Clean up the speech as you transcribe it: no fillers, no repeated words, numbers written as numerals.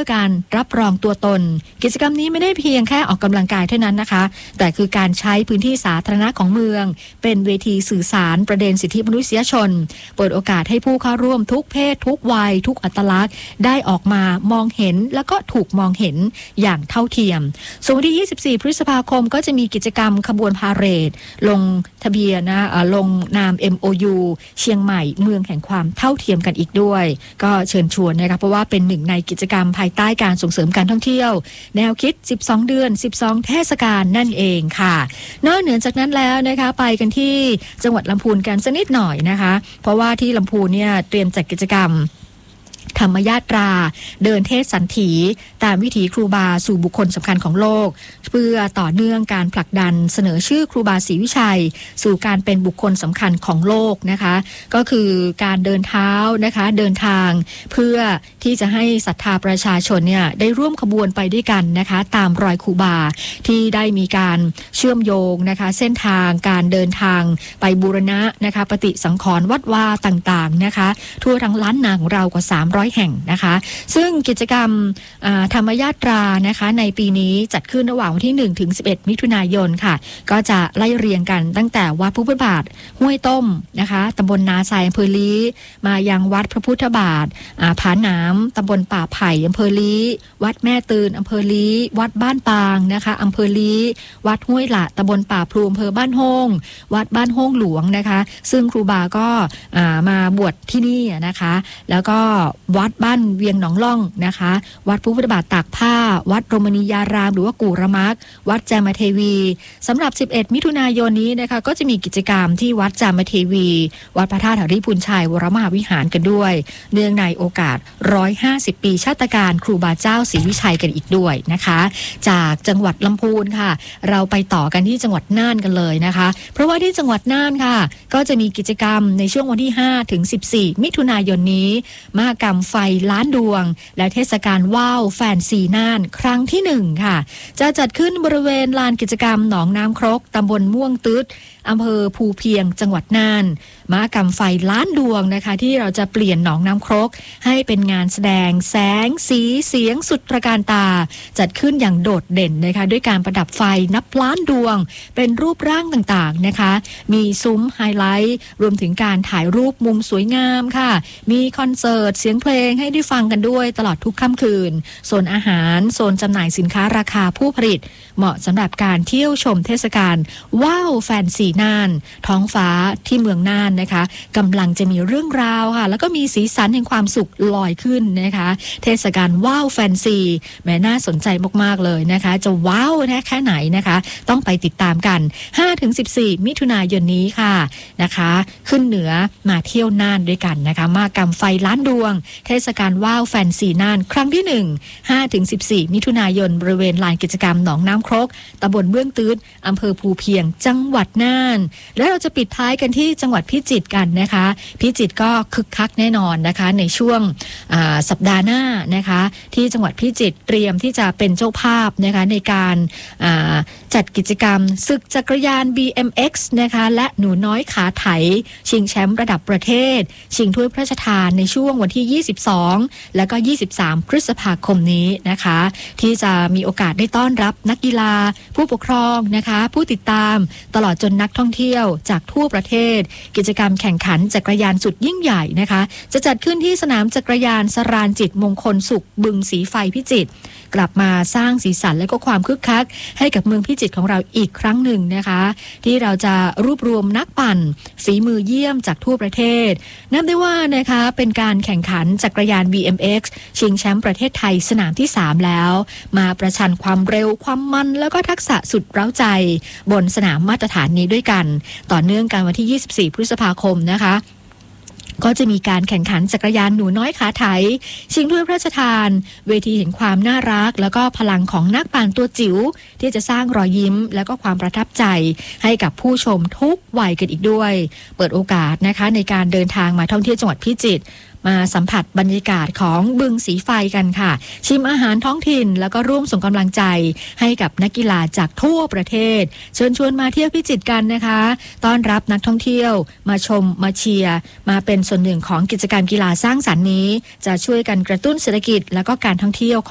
พื่อการรับรองตัวตนกิจกรรมนี้ไม่ได้เพียงแค่ออกกำลังกายเท่านั้นนะคะแต่คือการใช้พื้นที่สาธารณะของเมืองเป็นเวทีสื่อสารประเด็นสิทธิมนุษยชนเปิดโอกาสให้ผู้เข้าร่วมทุกเพศทุกวัยทุกอัตลักษณ์ได้ออกมามองเห็นแล้วก็ถูกมองเห็นอย่างเท่าเทียมส่วนวันที่24พฤษภาคมก็จะมีกิจกรรมขบวนพาเหรดลงทะเบียนลงนาม MOU เชียงใหม่เมืองแห่งความเท่าเทียมกันอีกด้วยก็เชิญชวนนะคะเพราะว่าเป็นหนึ่งในกิจกรรมภายใต้การส่งเสริมการท่องเที่ยวแนวคิด12เดือน12เทศกาลนั่นเองค่ะนอกเหนือจากนั้นแล้วนะคะไปกันที่จังหวัดลำพูนกันสักนิดหน่อยนะคะเพราะว่าที่ลำพูนเนี่ยเตรียมจัดกิจกรรมธรรมยาตราเดินเทศสันถีตามวิถีครูบาสู่บุคคลสำคัญของโลกเพื่อต่อเนื่องการผลักดันเสนอชื่อครูบาศรีวิชัยสู่การเป็นบุคคลสำคัญของโลกนะคะก็คือการเดินเท้านะคะเดินทางเพื่อที่จะให้ศรัทธาประชาชนเนี่ยได้ร่วมขบวนไปด้วยกันนะคะตามรอยครูบาที่ได้มีการเชื่อมโยงนะคะเส้นทางการเดินทางไปบูรณะนะคะปฏิสังขรณ์วัดวาต่างๆนะคะทั่วทั้งล้านนาของเรากว่า300แห่งนะคะซึ่งกิจกรรมธรรมยาตรานะคะในปีนี้จัดขึ้นระหว่างวันที่1ถึง11มิถุนายนค่ะก็จะไล่เรียงกันตั้งแต่วัดพระพุทธบาทห้วยต้มนะคะตำบลนาไซอำเภอลี้มายังวัดพระพุทธบาทผาหนามตำบลป่าไผ่อำเภอลี้วัดแม่ตื่นอำเภอลี้วัดบ้านปางนะคะอำเภอลี้วัดห้วยหละตำบลป่าพลูอำเภอบ้านโฮงวัดบ้านโฮงหลวงนะคะซึ่งครูบาก็มาบวชที่นี่นะคะแล้วก็วัดบ้านเวียงหนองล่องนะคะวัดพระพุทธบาทตากผ้าวัดโรมณียารามหรือว่ากู่ระมักวัดจามเทวีสำหรับ11มิถุนายนนี้นะคะก็จะมีกิจกรรมที่วัดจามเทวีวัดพระธาตุหริพูนชัยวรมหาวิหารกันด้วยเนื่องในโอกาส150ปีชาตการครูบาเจ้าศรีวิชัยกันอีกด้วยนะคะจากจังหวัดลำพูนค่ะเราไปต่อกันที่จังหวัดน่านกันเลยนะคะเพราะว่าที่จังหวัดน่านค่ะก็จะมีกิจกรรมในช่วงวันที่5ถึง14มิถุนายนนี้มหกรรมไฟล้านดวงและเทศกาลว่าวแฟนซีน่านครั้งที่1ค่ะจะจัดขึ้นบริเวณลานกิจกรรมหนองน้ำครกตำบลม่วงตึ๊ดอำเภอภูเพียงจังหวัดน่านมหกรรมไฟล้านดวงนะคะที่เราจะเปลี่ยนหนองน้ำครกให้เป็นงานแสดงแสงสีเสียงสุดตระการตาจัดขึ้นอย่างโดดเด่นนะคะด้วยการประดับไฟนับล้านดวงเป็นรูปร่างต่างๆนะคะมีซุ้มไฮไลท์รวมถึงการถ่ายรูปมุมสวยงามค่ะมีคอนเสิร์ตเสียงเพลงให้ได้ฟังกันด้วยตลอดทุกค่ำคืนโซนอาหารโซนจำหน่ายสินค้าราคาผู้ผลิตเหมาะสำหรับการเที่ยวชมเทศกาลว้าวแฟนซีน่านท้องฟ้าที่เมืองน่านนะคะกำลังจะมีเรื่องราวค่ะแล้วก็มีสีสันแห่งความสุขลอยขึ้นนะคะเทศกาลว้าวแฟนซีแม้น่าสนใจมากๆเลยนะคะจะว้าวแค่ไหนนะคะต้องไปติดตามกัน 5-14 มิถุนายนนี้ค่ะนะคะขึ้นเหนือมาเที่ยวน่านด้วยกันนะคะมากรรมไฟล้านดวงเทศกาลว้าวแฟนซีน่านครั้งที่1 5-14 มิถุนายนบริเวณลานกิจกรรมหนองน้ำครกตำบลเบื้องตืดอำเภอภูเพียงจังหวัดน่านและเราจะปิดท้ายกันที่จังหวัดพิจิตรกันนะคะพิจิตรก็คึกคักแน่นอนนะคะในช่วงสัปดาห์หน้านะคะที่จังหวัดพิจิตรเตรียมที่จะเป็นเจ้าภาพนะคะในการจัดกิจกรรมศึกจักรยาน BMX นะคะและหนูน้อยขาไถชิงแชมป์ระดับประเทศชิงถ้วยพระราชทานในช่วงวันที่22และก็23พฤษภาคมนี้นะคะที่จะมีโอกาสได้ต้อนรับนักกีฬาผู้ปกครองนะคะผู้ติดตามตลอดจนนักท่องเที่ยวจากทั่วประเทศกิจกรรมแข่งขันจักรยานสุดยิ่งใหญ่นะคะจะจัดขึ้นที่สนามจักรยานสรานจิตมงคลสุขบึงสีไฟพิจิตรกลับมาสร้างสีสันและก็ความคึกคักให้กับเมืองพิจิตรของเราอีกครั้งหนึ่งนะคะที่เราจะรวบรวมนักปั่นฝีมือเยี่ยมจากทั่วประเทศนับได้ว่านะคะเป็นการแข่งขันจักรยาน BMX ชิงแชมป์ประเทศไทยสนามที่3แล้วมาประชันความเร็วความมันแล้วก็ทักษะสุดเร้าใจบนสนามมาตรฐานนี้ด้วยกันต่อเนื่องกันวันที่24พฤษภาคมนะคะก็จะมีการแข่งขันจักรยานหนูน้อยขาไถชิงถ้วยพระราชทานเวทีเห็นความน่ารักแล้วก็พลังของนักปั่นตัวจิ๋วที่จะสร้างรอยยิ้มแล้วก็ความประทับใจให้กับผู้ชมทุกวัยกันอีกด้วยเปิดโอกาสนะคะในการเดินทางมาท่องเที่ยวจังหวัดพิจิตรมาสัมผัสบรรยากาศของบึงสีไฟกันค่ะชิมอาหารท้องถิ่นแล้วก็ร่วมส่งกำลังใจให้กับนักกีฬาจากทั่วประเทศเชิญชวนมาเที่ยวพิจิตรกันนะคะต้อนรับนักท่องเที่ยวมาชมมาเชียร์มาเป็นส่วนหนึ่งของกิจกรรมกีฬาสร้างสรรค์นี้จะช่วยกันกระตุ้นเศรษฐกิจแล้วก็การท่องเที่ยว